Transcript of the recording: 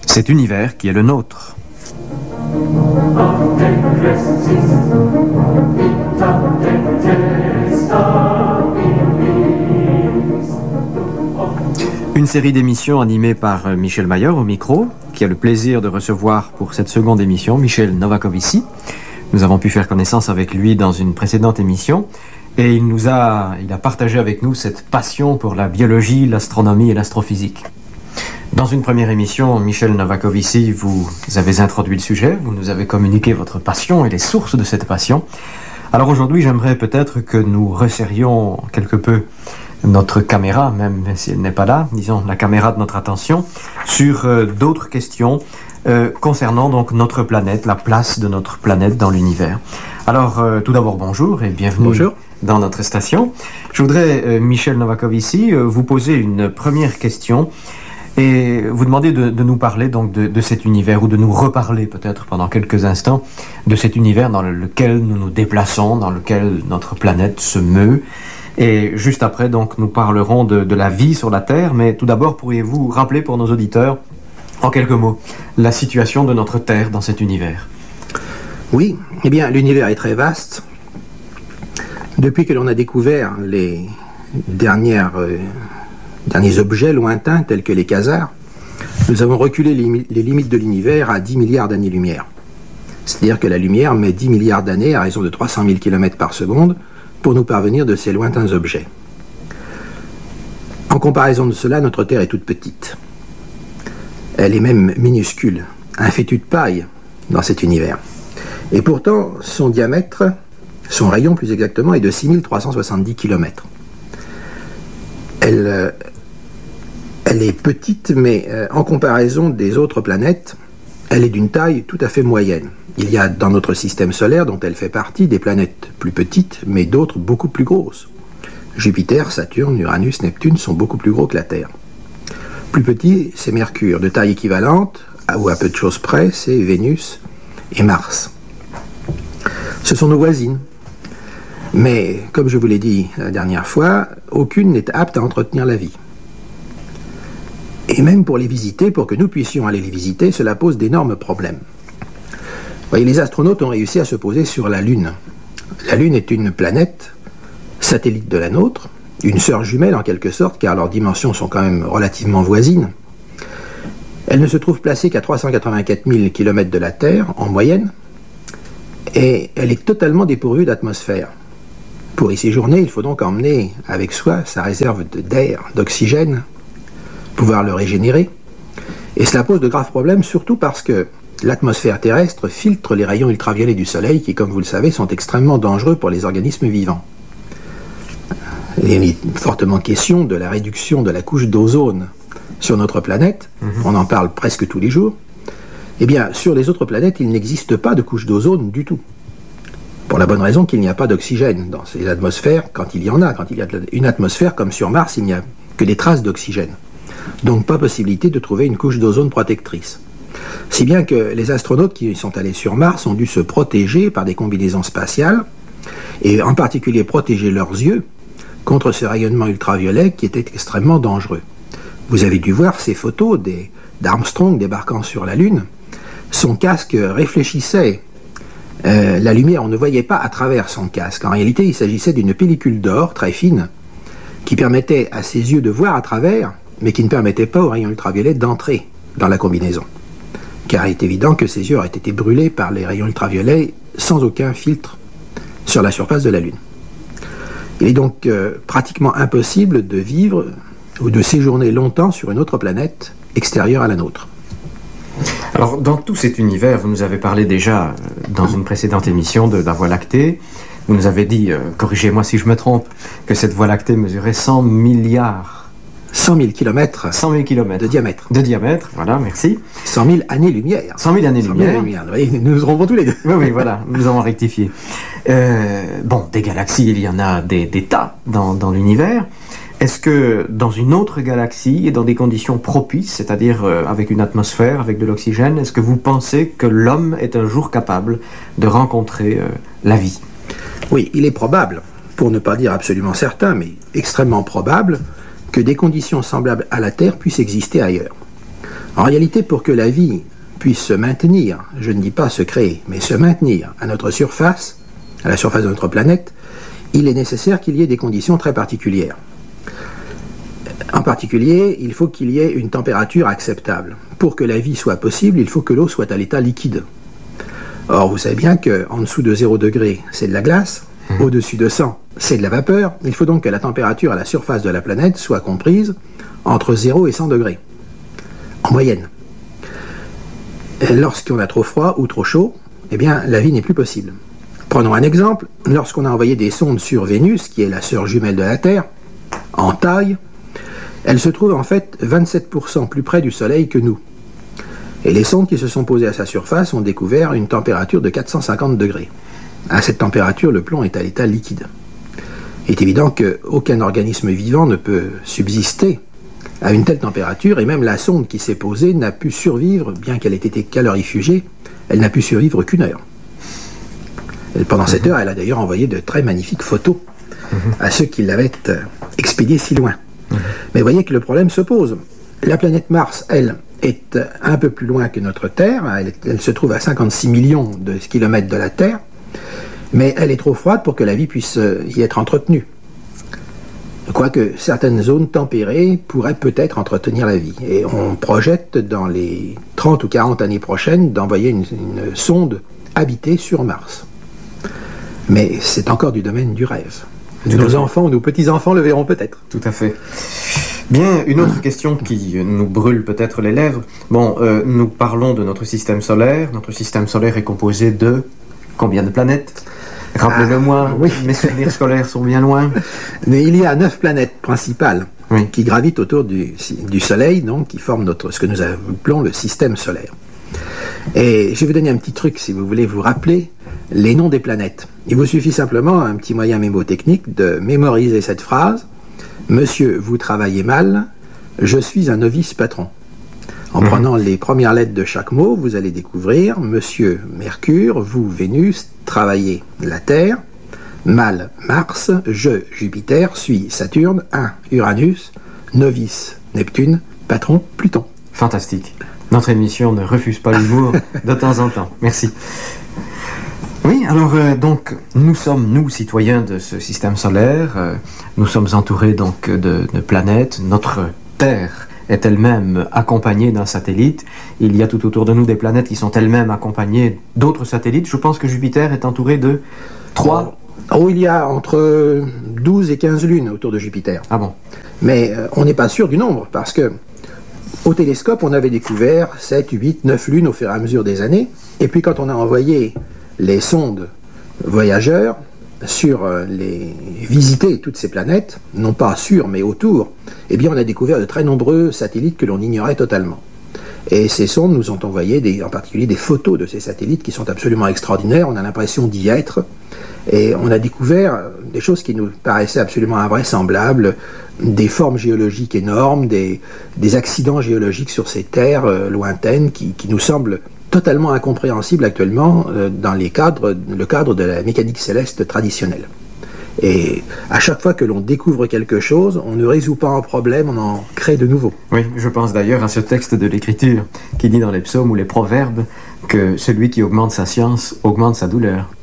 Cet univers qui est le nôtre. Une série d'émissions animée par Michel Mayer au micro, qui a le plaisir de recevoir pour cette seconde émission Michel Novakovici. Nous avons pu faire connaissance avec lui dans une précédente émission et il a partagé avec nous cette passion pour la biologie, l'astronomie et l'astrophysique. Dans une première émission, Michel Novakovici, vous avez introduit le sujet, vous nous avez communiqué votre passion et les sources de cette passion. Alors aujourd'hui, j'aimerais peut-être que nous resserrions quelque peu notre caméra, même si elle n'est pas là, disons la caméra de notre attention, sur d'autres questions concernant donc notre planète, la place de notre planète dans l'univers. Alors, tout d'abord, bonjour et bienvenue bonjour. Dans notre station. Je voudrais, Michel Novakovici, vous poser une première question et vous demander de nous parler donc de cet univers, ou de nous reparler peut-être pendant quelques instants de cet univers dans lequel nous nous déplaçons, dans lequel notre planète se meut. Et juste après, donc, nous parlerons de la vie sur la Terre, mais tout d'abord, pourriez-vous rappeler pour nos auditeurs, en quelques mots, la situation de notre Terre dans cet univers? Oui, eh bien, l'univers est très vaste. Depuis que l'on a découvert les derniers objets lointains, tels que les quasars, nous avons reculé les limites de l'univers à 10 milliards d'années-lumière. C'est-à-dire que la lumière met 10 milliards d'années, à raison de 300 000 km par seconde, pour nous parvenir de ces lointains objets. En comparaison de cela, notre Terre est toute petite. Elle est même minuscule, un fétu de paille dans cet univers. Et pourtant, son diamètre, son rayon plus exactement, est de 6370 km. Elle est petite, mais en comparaison des autres planètes, elle est d'une taille tout à fait moyenne. Il y a dans notre système solaire, dont elle fait partie, des planètes plus petites, mais d'autres beaucoup plus grosses. Jupiter, Saturne, Uranus, Neptune sont beaucoup plus gros que la Terre. Plus petit, c'est Mercure, de taille équivalente, ou à peu de choses près, c'est Vénus et Mars. Ce sont nos voisines. Mais, comme je vous l'ai dit la dernière fois, aucune n'est apte à entretenir la vie. Et même pour les visiter, pour que nous puissions aller les visiter, cela pose d'énormes problèmes. Vous voyez, les astronautes ont réussi à se poser sur la Lune. La Lune est une planète satellite de la nôtre, une sœur jumelle en quelque sorte, car leurs dimensions sont quand même relativement voisines. Elle ne se trouve placée qu'à 384 000 km de la Terre, en moyenne, et elle est totalement dépourvue d'atmosphère. Pour y séjourner, il faut donc emmener avec soi sa réserve d'air, d'oxygène, pouvoir le régénérer. Et cela pose de graves problèmes, surtout parce que l'atmosphère terrestre filtre les rayons ultraviolets du Soleil qui, comme vous le savez, sont extrêmement dangereux pour les organismes vivants. Il est fortement question de la réduction de la couche d'ozone sur notre planète. On en parle presque tous les jours. Eh bien, sur les autres planètes, il n'existe pas de couche d'ozone du tout. Pour la bonne raison qu'il n'y a pas d'oxygène dans ces atmosphères, quand il y en a. Quand il y a une atmosphère comme sur Mars, il n'y a que des traces d'oxygène. Donc pas possibilité de trouver une couche d'ozone protectrice. Si bien que les astronautes qui sont allés sur Mars ont dû se protéger par des combinaisons spatiales, et en particulier protéger leurs yeux contre ce rayonnement ultraviolet qui était extrêmement dangereux. Vous avez dû voir ces photos d'Armstrong débarquant sur la Lune. Son casque réfléchissait la lumière, on ne voyait pas à travers son casque. En réalité, il s'agissait d'une pellicule d'or très fine qui permettait à ses yeux de voir à travers, mais qui ne permettait pas aux rayons ultraviolets d'entrer dans la combinaison. Car il est évident que ses yeux auraient été brûlés par les rayons ultraviolets sans aucun filtre sur la surface de la Lune. Il est donc pratiquement impossible de vivre ou de séjourner longtemps sur une autre planète extérieure à la nôtre. Alors, dans tout cet univers, vous nous avez parlé déjà dans une précédente émission de la Voie lactée. Vous nous avez dit, corrigez-moi si je me trompe, que cette Voie lactée mesurait 100 milliards. 100 000 km 100 000 km de diamètre. De diamètre, voilà, merci. 100 000 années-lumière. 100 000 années-lumière. Vous voyez, nous nous trompons tous les deux. Oui, voilà, nous avons rectifié. Bon, des galaxies, il y en a des tas dans l'univers. Est-ce que dans une autre galaxie, et dans des conditions propices, c'est-à-dire avec une atmosphère, avec de l'oxygène, est-ce que vous pensez que l'homme est un jour capable de rencontrer la vie? Oui, il est probable, pour ne pas dire absolument certain, mais extrêmement probable, que des conditions semblables à la Terre puissent exister ailleurs. En réalité, pour que la vie puisse se maintenir, je ne dis pas se créer, mais se maintenir à notre surface, à la surface de notre planète, il est nécessaire qu'il y ait des conditions très particulières. En particulier, il faut qu'il y ait une température acceptable. Pour que la vie soit possible, il faut que l'eau soit à l'état liquide. Or, vous savez bien qu'en dessous de 0 degré, c'est de la glace, au-dessus de 100, c'est de la vapeur. Il faut donc que la température à la surface de la planète soit comprise entre 0 et 100 degrés, en moyenne. Lorsqu'on a trop froid ou trop chaud, eh bien, la vie n'est plus possible. Prenons un exemple. Lorsqu'on a envoyé des sondes sur Vénus, qui est la sœur jumelle de la Terre, en taille, elle se trouve en fait 27% plus près du Soleil que nous. Et les sondes qui se sont posées à sa surface ont découvert une température de 450 degrés. À cette température, le plomb est à l'état liquide. Il est évident qu'aucun organisme vivant ne peut subsister à une telle température, et même la sonde qui s'est posée n'a pu survivre, bien qu'elle ait été calorifugée, elle n'a pu survivre qu'une heure. Et pendant cette heure, elle a d'ailleurs envoyé de très magnifiques photos à ceux qui l'avaient expédiée si loin. Mais voyez que le problème se pose. La planète Mars, elle, est un peu plus loin que notre Terre, elle se trouve à 56 millions de kilomètres de la Terre, mais elle est trop froide pour que la vie puisse y être entretenue. Quoique certaines zones tempérées pourraient peut-être entretenir la vie. Et on projette dans les 30 ou 40 années prochaines d'envoyer une sonde habitée sur Mars. Mais c'est encore du domaine du rêve. Nos enfants ou nos petits-enfants le verront peut-être. Tout à fait. Bien, une autre question qui nous brûle peut-être les lèvres. Bon, nous parlons de notre système solaire. Notre système solaire est composé de combien de planètes ? Rappelez-le-moi, oui. Mes souvenirs scolaires sont bien loin. Mais il y a 9 planètes principales qui gravitent autour du Soleil, donc qui forment ce que nous appelons le système solaire. Et je vais vous donner un petit truc, si vous voulez vous rappeler les noms des planètes. Il vous suffit simplement, un petit moyen mémotechnique, de mémoriser cette phrase. Monsieur, vous travaillez mal, je suis un novice patron. En prenant les premières lettres de chaque mot, vous allez découvrir Monsieur Mercure, vous Vénus, travaillez la Terre, mal Mars, je Jupiter, suis Saturne, 1 Uranus, novice Neptune, patron Pluton. Fantastique. Notre émission ne refuse pas l'humour de temps en temps. Merci. Oui, alors donc nous sommes, nous, citoyens de ce système solaire, nous sommes entourés donc de planètes, notre Terre est elle-même accompagnée d'un satellite. Il y a tout autour de nous des planètes qui sont elles-mêmes accompagnées d'autres satellites. Je pense que Jupiter est entouré de 3... il y a entre 12 et 15 lunes autour de Jupiter. Ah bon? Mais on n'est pas sûr du nombre, parce que au télescope, on avait découvert 7, 8, 9 lunes au fur et à mesure des années. Et puis quand on a envoyé les sondes voyageurs visiter toutes ces planètes, non pas sur, mais autour, eh bien on a découvert de très nombreux satellites que l'on ignorait totalement. Et ces sondes nous ont envoyé en particulier des photos de ces satellites qui sont absolument extraordinaires, on a l'impression d'y être, et on a découvert des choses qui nous paraissaient absolument invraisemblables, des formes géologiques énormes, des accidents géologiques sur ces terres lointaines qui nous semblent totalement incompréhensible actuellement dans le cadre de la mécanique céleste traditionnelle. Et à chaque fois que l'on découvre quelque chose, on ne résout pas un problème, on en crée de nouveaux. Oui, je pense d'ailleurs à ce texte de l'Écriture qui dit dans les psaumes ou les proverbes que celui qui augmente sa science augmente sa douleur.